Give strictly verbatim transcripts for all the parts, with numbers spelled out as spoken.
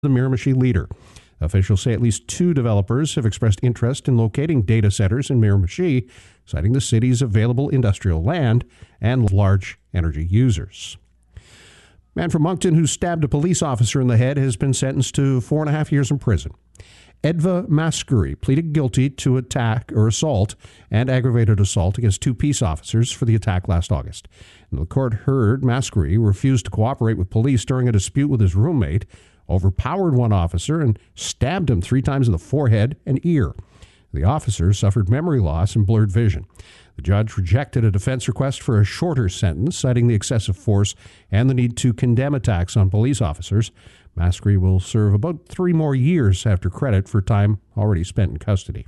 the Miramichi Leader. Officials say at least two developers have expressed interest in locating data centers in Miramichi, citing the city's available industrial land and large energy users. Man from Moncton who stabbed a police officer in the head has been sentenced to four and a half years in prison. Edva Mascuri pleaded guilty to attack or assault and aggravated assault against two peace officers for the attack last August. And the court heard Mascuri refused to cooperate with police during a dispute with his roommate, overpowered one officer, and stabbed him three times in the forehead and ear. The officer suffered memory loss and blurred vision. The judge rejected a defense request for a shorter sentence, citing the excessive force and the need to condemn attacks on police officers. Mascuri will serve about three more years after credit for time already spent in custody.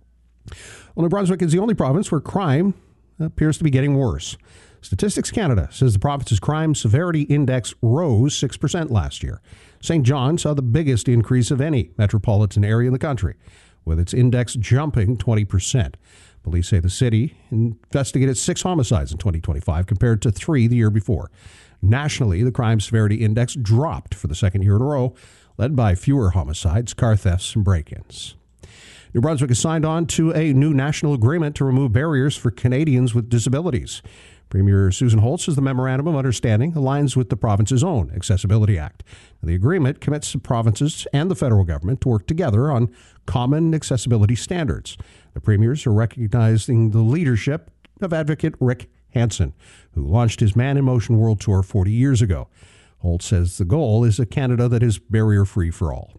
Well, New Brunswick is the only province where crime appears to be getting worse. Statistics Canada says the province's crime severity index rose six percent last year. Saint John saw the biggest increase of any metropolitan area in the country, with its index jumping twenty percent. Police say the city investigated six homicides in twenty twenty-five compared to three the year before. Nationally, the crime severity index dropped for the second year in a row, led by fewer homicides, car thefts, and break-ins. New Brunswick has signed on to a new national agreement to remove barriers for Canadians with disabilities. Premier Susan Holt says the Memorandum of Understanding aligns with the province's own Accessibility Act. The agreement commits the provinces and the federal government to work together on common accessibility standards. The premiers are recognizing the leadership of advocate Rick Hansen, who launched his Man in Motion World Tour forty years ago. Holt says the goal is a Canada that is barrier-free for all.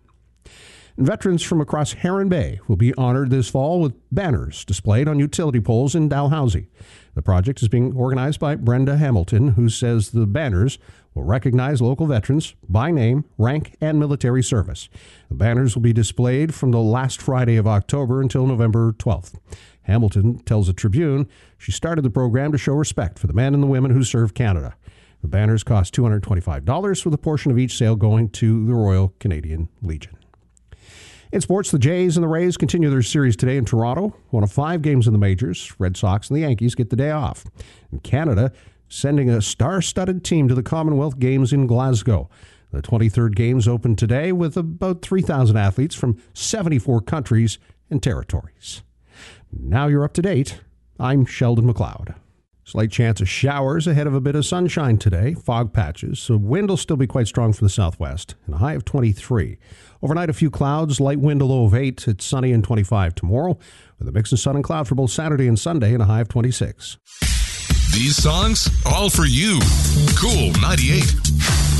And veterans from across Heron Bay will be honored this fall with banners displayed on utility poles in Dalhousie. The project is being organized by Brenda Hamilton, who says the banners will recognize local veterans by name, rank, and military service. The banners will be displayed from the last Friday of October until November twelfth. Hamilton tells the Tribune she started the program to show respect for the men and the women who serve Canada. The banners cost two hundred twenty-five dollars, with a portion of each sale going to the Royal Canadian Legion. In sports, the Jays and the Rays continue their series today in Toronto. One of five games in the majors, Red Sox and the Yankees get the day off. In Canada, sending a star-studded team to the Commonwealth Games in Glasgow. The twenty-third Games open today with about three thousand athletes from seventy-four countries and territories. Now you're up to date. I'm Sheldon McLeod. Slight chance of showers ahead of a bit of sunshine today. Fog patches, so wind will still be quite strong from the southwest, and a high of twenty-three. Overnight, a few clouds, light wind, a low of eight. It's sunny and twenty-five tomorrow, with a mix of sun and cloud for both Saturday and Sunday, and a high of twenty-six. These songs, all for you. Cool ninety-eight.